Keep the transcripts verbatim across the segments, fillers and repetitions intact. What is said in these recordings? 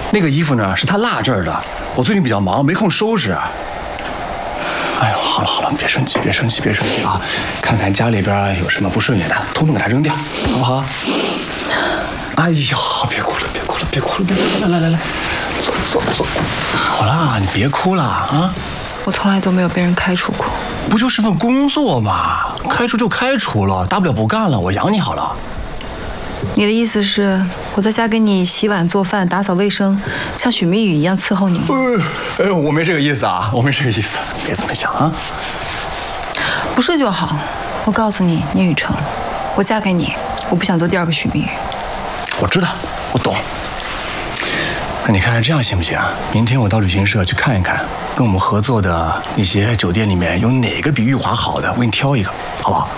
那个衣服呢是他落这儿的，我最近比较忙，没空收拾。哎呦，好了好了，别生气，别生气，别生气啊！看看家里边有什么不顺眼的，统统给他扔掉，好不好？哎呀，别哭了，别哭了，别哭了，别哭了，来来来来，坐坐坐。好啦，你别哭了啊！ 我从来都没有被人开除过。 不就是份工作吗？开除就开除了，大不了不干了，我养你好了。 你的意思是我在家给你洗碗、做饭、打扫卫生，像许明宇一样伺候你吗？ 哎，哎，我没这个意思啊，我没这个意思，别这么想啊。 不是就好。我告诉你，聂雨成，我嫁给你，我不想做第二个许明宇。 我知道，我懂。那你看这样行不行？明天我到旅行社去看一看，跟我们合作的那些酒店里面有哪个比玉华好的，我给你挑一个，好不好？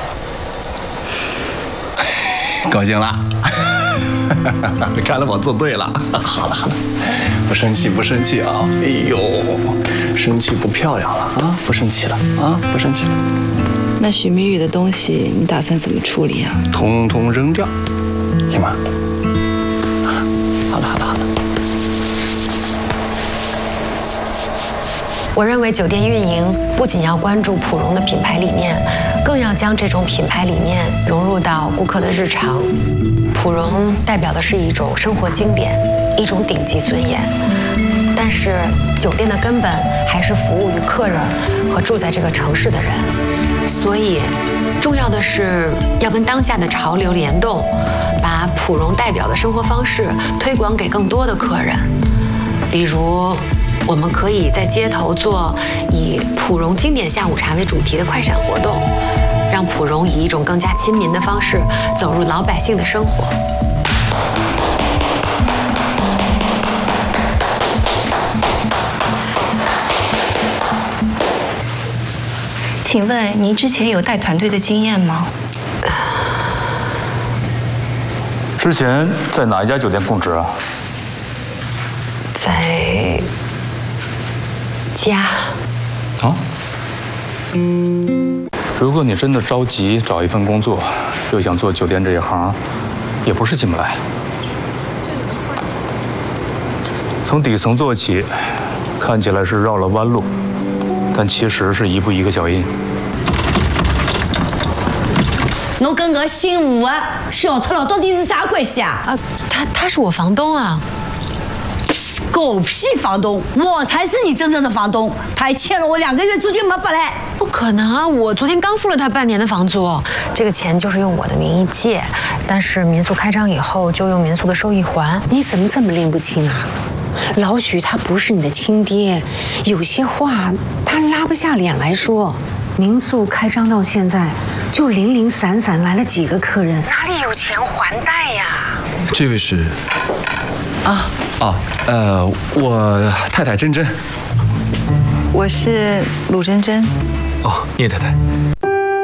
高兴了，看来我做对了。好了好了，不生气不生气啊！哎呦，生气不漂亮了啊！不生气了啊！不生气了。 那许明宇的东西你打算怎么处理啊？ 通通扔掉，行吗？好了好了好了。 我认为酒店运营不仅要关注普荣的品牌理念，更要将这种品牌理念融入到顾客的日常。普荣代表的是一种生活经典，一种顶级尊严。但是酒店的根本还是服务于客人和住在这个城市的人，所以重要的是要跟当下的潮流联动，把普荣代表的生活方式推广给更多的客人。比如我们可以在街头做以普荣经典下午茶为主题的快闪活动，让普荣以一种更加亲民的方式走入老百姓的生活。 请问您之前有带团队的经验吗？ 之前在哪一家酒店供职啊？ 在家。 啊？如果你真的着急找一份工作，又想做酒店这一行，也不是进不来。从底层做起，看起来是绕了弯路，但其实是一步一个脚印。 侬跟个姓吴的小赤佬到底是啥关系啊？ 啊，他他是我房东啊。 狗屁房东，我才是你真正的房东。他还欠了我两个月租金没拨来。 不可能啊！我昨天刚付了他半年的房租，这个钱就是用我的名义借，但是民宿开张以后就用民宿的收益还。 你怎么这么拎不清啊？老许他不是你的亲爹，有些话他拉不下脸来说。民宿开张到现在，就零零散散来了几个客人，哪里有钱还贷呀？ 这位是？啊啊呃，我太太珍珍。 我是鲁珍珍。 哦，聂太太。